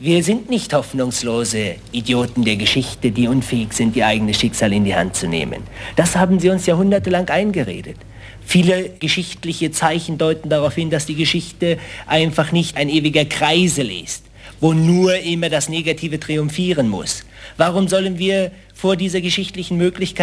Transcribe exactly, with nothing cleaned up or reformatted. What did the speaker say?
Wir sind nicht hoffnungslose Idioten der Geschichte, die unfähig sind, ihr eigenes Schicksal in die Hand zu nehmen. Das haben sie uns jahrhundertelang eingeredet. Viele geschichtliche Zeichen deuten darauf hin, dass die Geschichte einfach nicht ein ewiger Kreisel ist, wo nur immer das Negative triumphieren muss. Warum sollen wir vor dieser geschichtlichen Möglichkeit